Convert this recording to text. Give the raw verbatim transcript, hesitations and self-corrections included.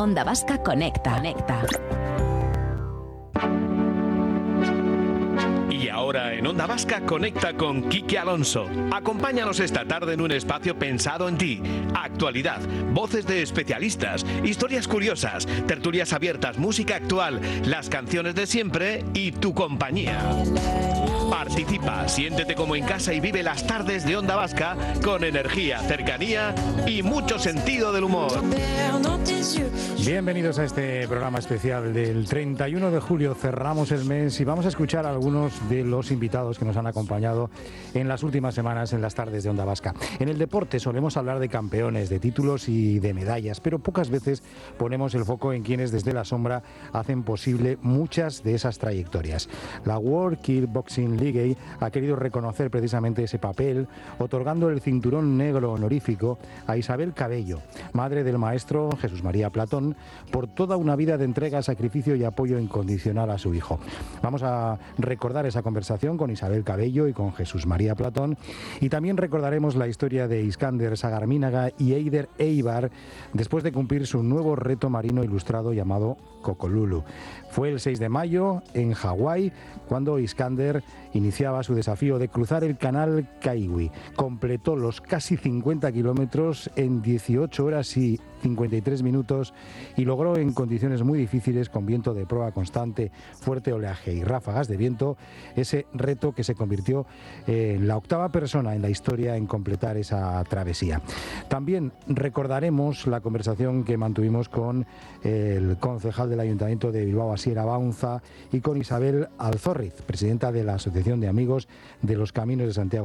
Onda Vasca Conecta. Conecta. Y ahora en Onda Vasca conecta con Quique Alonso. Acompáñanos esta tarde en un espacio pensado en ti. Actualidad, voces de especialistas, historias curiosas, tertulias abiertas, música actual, las canciones de siempre y tu compañía. Participa, siéntete como en casa y vive las tardes de Onda Vasca con energía, cercanía y mucho sentido del humor. Bienvenidos a este programa especial del treinta y uno de julio. Cerramos el mes y vamos a escuchar a algunos de los invitados que nos han acompañado en las últimas semanas en las tardes de Onda Vasca. En el deporte solemos hablar de campeones, de títulos y de medallas, pero pocas veces ponemos el foco en quienes desde la sombra hacen posible muchas de esas trayectorias. La World Kickboxing League ha querido reconocer precisamente ese papel, otorgando el cinturón negro honorífico a Isabel Cabello, madre del maestro Jesús María Platón, por toda una vida de entrega, sacrificio y apoyo incondicional a su hijo. Vamos a recordar esa conversación con Isabel Cabello y con Jesús María Platón, y también recordaremos la historia de Iskander Sagarminaga y Eider Eibar después de cumplir su nuevo reto marino ilustrado llamado Cocolulu. Fue el seis de mayo en Hawái cuando Iskander iniciaba su desafío de cruzar el canal Kaiwi. Completó los casi cincuenta kilómetros en dieciocho horas y cincuenta y tres minutos y logró en condiciones muy difíciles, con viento de proa constante, fuerte oleaje y ráfagas de viento, ese reto que se convirtió en la octava persona en la historia en completar esa travesía. También recordaremos la conversación que mantuvimos con el concejal del Ayuntamiento de Bilbao, Asier Abaunza, y con Isabel Alzorriz, presidenta de la Asociación de Amigos de los Caminos de Santiago